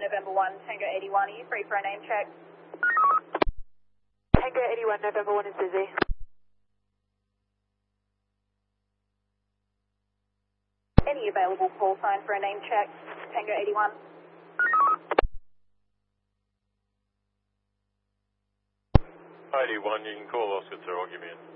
November 1, Tango 81. Are you free for a name check? Tango 81, November 1 is busy. Any available call sign for a name check? Tango 81. ID1, you can call Oscar to give me in.